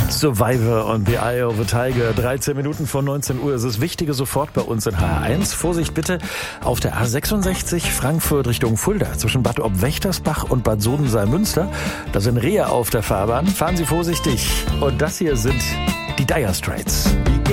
Survivor und The Eye of the Tiger. 13 Minuten vor 19 Uhr. Es ist Wichtige sofort bei uns in HR1. Vorsicht bitte auf der A66 Frankfurt Richtung Fulda zwischen Bad Obwächtersbach und Bad Sodensalm-Münster. Da sind Rehe auf der Fahrbahn. Fahren Sie vorsichtig. Und das hier sind die Dire Straits.